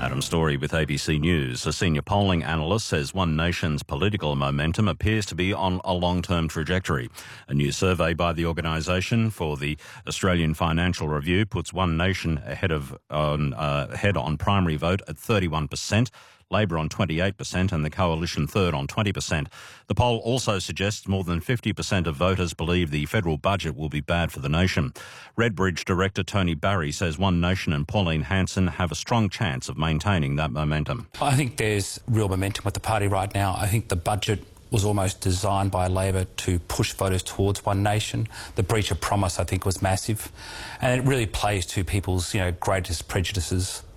Adam Story with ABC News. A senior polling analyst says One Nation's political momentum appears to be on a long-term trajectory. A new survey by the organisation for the Australian Financial Review puts One Nation ahead on primary vote at 31%. Labor on 28% and the Coalition third on 20%. The poll also suggests more than 50% of voters believe the federal budget will be bad for the nation. Redbridge director Tony Barry says One Nation and Pauline Hanson have a strong chance of maintaining that momentum. I think there's real momentum with the party right now. I think the budget was almost designed by Labor to push voters towards One Nation. The breach of promise, I think, was massive. And it really plays to people's, greatest prejudices.